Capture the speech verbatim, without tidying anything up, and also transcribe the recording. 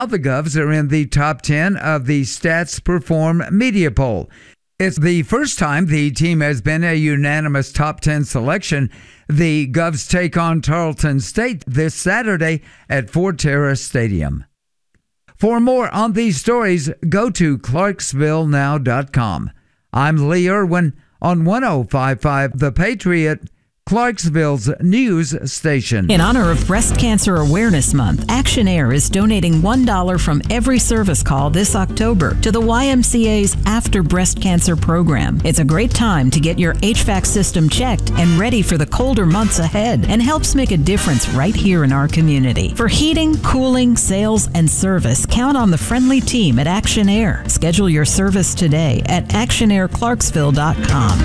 All the Govs are in the top ten of the Stats Perform media poll. It's the first time the team has been a unanimous top ten selection. The Govs take on Tarleton State this Saturday at Forterra Stadium. For more on these stories, go to clarksville now dot com. I'm Lee Irwin on one oh five point five The Patriot, Clarksville's news station. In honor of Breast Cancer Awareness Month, Action Air is donating one dollar from every service call this October to the Y M C A's After Breast Cancer program. It's a great time to get your H V A C system checked and ready for the colder months ahead, and helps make a difference right here in our community. For heating, cooling, sales, and service, count on the friendly team at Action Air. Schedule your service today at action air clarksville dot com.